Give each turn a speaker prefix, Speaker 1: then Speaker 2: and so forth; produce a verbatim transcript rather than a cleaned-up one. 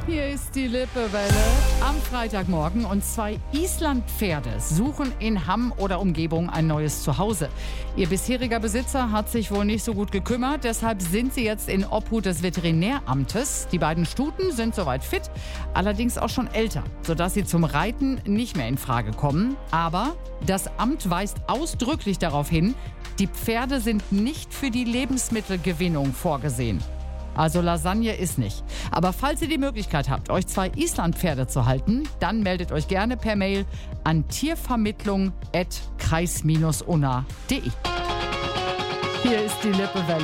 Speaker 1: Hier ist die Lippewelle am Freitagmorgen und zwei Islandpferde suchen in Hamm oder Umgebung ein neues Zuhause. Ihr bisheriger Besitzer hat sich wohl nicht so gut gekümmert, deshalb sind sie jetzt in Obhut des Veterinäramtes. Die beiden Stuten sind soweit fit, allerdings auch schon älter, sodass sie zum Reiten nicht mehr in Frage kommen. Aber das Amt weist ausdrücklich darauf hin, die Pferde sind nicht für die Lebensmittelgewinnung vorgesehen. Also Lasagne ist nicht. Aber falls ihr die Möglichkeit habt, euch zwei Islandpferde zu halten, dann meldet euch gerne per Mail an tiervermittlung at kreis unna punkt de. Hier ist die Lippewelle.